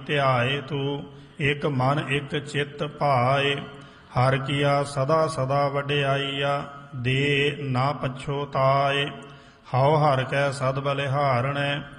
ਧਿਆਏ ਤੂੰ, ਇਕ ਮਨ ਇਕ ਚਿੱਤ ਭਾਏ। ਹਰ ਕੀਆ ਸਦਾ ਸਦਾ ਵਡਿਆਈਆ, ਦੇ ਨਾ ਪਛੋਤਾਏ। ਹਉ ਹਰ ਕੈ ਸਦ ਬਲਿਹਾਰਣੈ,